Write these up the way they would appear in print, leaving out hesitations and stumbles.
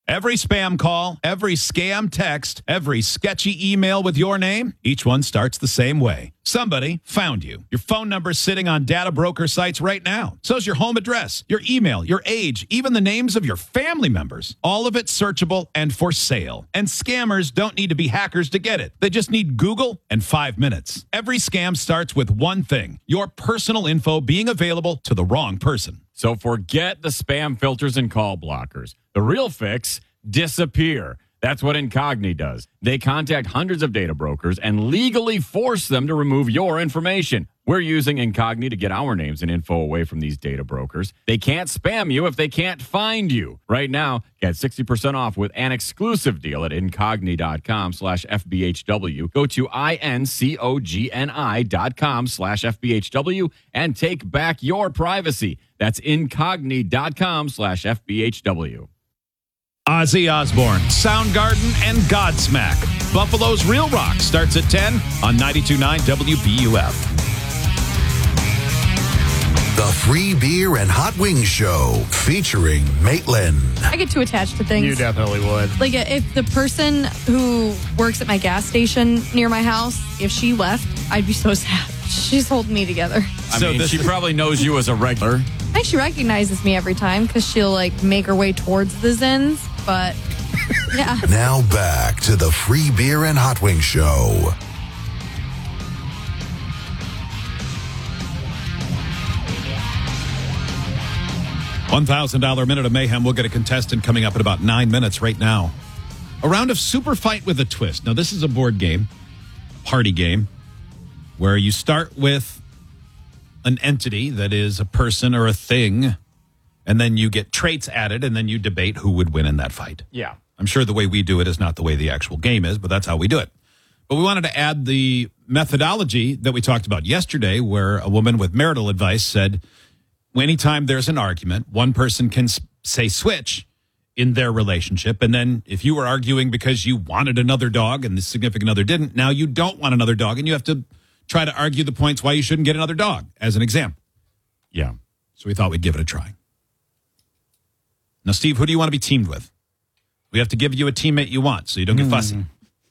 Every spam call, every scam text, every sketchy email with your name, each one starts the same way. Somebody found you. Your phone number's sitting on data broker sites right now. So's your home address, your email, your age, even the names of your family members. All of it searchable and for sale. And scammers don't need to be hackers to get it. They just need Google and 5 minutes. Every scam starts with one thing: your personal info being available to the wrong person. So forget the spam filters and call blockers. The real fix: disappear. That's what Incogni does. They contact hundreds of data brokers and legally force them to remove your information. We're using Incogni to get our names and info away from these data brokers. They can't spam you if they can't find you. Right now, get 60% off with an exclusive deal at incogni.com/FBHW. Go to incogni.com/FBHW and take back your privacy. That's incogni.com/FBHW. Ozzy Osbourne, Soundgarden, and Godsmack. Buffalo's Real Rock starts at 10 on 92.9 WBUF. The Free Beer and Hot Wings Show featuring Maitland. I get too attached to things. You definitely would. Like, if the person who works at my gas station near my house, if she left, I'd be so sad. She's holding me together. I mean, she probably knows you as a regular. I think she recognizes me every time because she'll, make her way towards the Zins. But, yeah. Now back to the Free Beer and Hot Wings Show. $1,000 Minute of Mayhem. We'll get a contestant coming up in about 9 minutes right now. A round of Super Fight with a Twist. Now, this is a board game, a party game, where you start with an entity that is a person or a thing, and then you get traits added, and then you debate who would win in that fight. Yeah. I'm sure the way we do it is not the way the actual game is, but that's how we do it. But we wanted to add the methodology that we talked about yesterday, where a woman with marital advice said, anytime there's an argument, one person can say switch in their relationship. And then if you were arguing because you wanted another dog and the significant other didn't, now you don't want another dog, and you have to try to argue the points why you shouldn't get another dog, as an example. Yeah. So we thought we'd give it a try. Now, Steve, who do you want to be teamed with? We have to give you a teammate you want so you don't get fussy.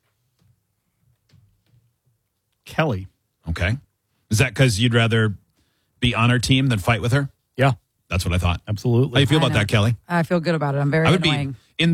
Kelly. Okay. Is that because you'd rather be on our team than fight with her? Yeah. That's what I thought. Absolutely. How you feel about that, Kelly? I feel good about it. I'm very I would annoying. be in